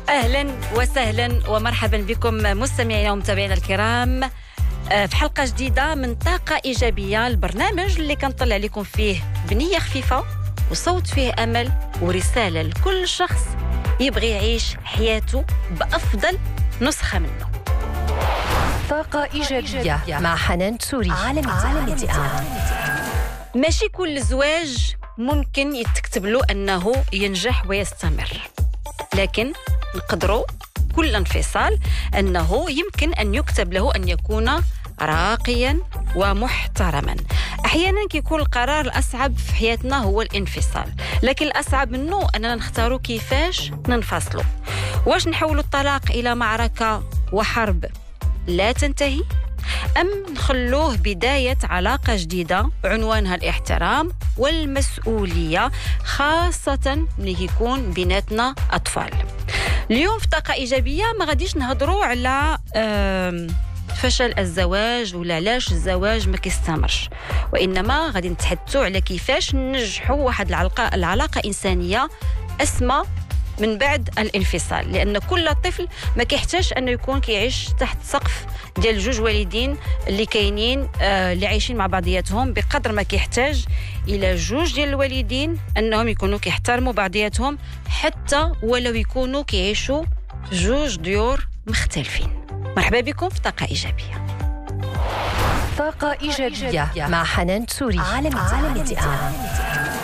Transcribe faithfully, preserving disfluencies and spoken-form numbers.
أهلا وسهلا ومرحبا بكم مستمعينا ومتابعينا الكرام في حلقة جديدة من طاقة إيجابية، البرنامج اللي كنطلع لكم فيه بنية خفيفة وصوت فيه أمل ورسالة لكل شخص يبغي يعيش حياته بأفضل نسخة منه. طاقة إيجابية مع حنان تسوري. عالم الدعاء. ماشي كل زواج ممكن يتكتب له أنه ينجح ويستمر، لكن نقدروا كل انفصال أنه يمكن أن يكتب له أن يكون راقيا ومحترما. أحيانا كيكون القرار الأصعب في حياتنا هو الانفصال، لكن الأصعب منه أننا نختاروا كيفاش ننفصلوا. واش نحولوا الطلاق إلى معركة وحرب لا تنتهي، أم نخلوه بداية علاقة جديدة عنوانها الاحترام والمسؤولية، خاصة ملي يكون بيناتنا أطفال. اليوم في طاقة إيجابية ما غاديش نهضروا على فشل الزواج ولا علاش الزواج ما كيستمرش، وإنما غادي نتحدثوا على كيفاش ننجحوا واحد العلاقة, العلاقة إنسانية أسمى من بعد الانفصال، لأن كل طفل ما كيحتاج أنه يكون كيعيش تحت سقف ديال جوج والدين اللي كاينين آه اللي عايشين مع بعضياتهم، بقدر ما كيحتاج إلى جوج ديال الوالدين أنهم يكونوا كيحترموا بعضياتهم حتى ولو يكونوا كيعيشوا في جوج ديور مختلفين. مرحبا بكم في طاقة إيجابية. طاقة إيجابية مع حنان تسوري. عالم الدعاء.